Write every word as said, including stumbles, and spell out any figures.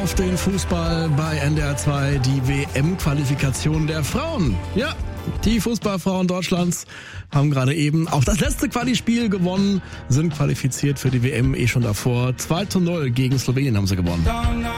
auf den Fußball bei N D R zwei, die W M-Qualifikation der Frauen. Ja, die Fußballfrauen Deutschlands haben gerade eben auch das letzte Quali-Spiel gewonnen, sind qualifiziert für die W M eh schon davor. zwei zu null gegen Slowenien haben sie gewonnen.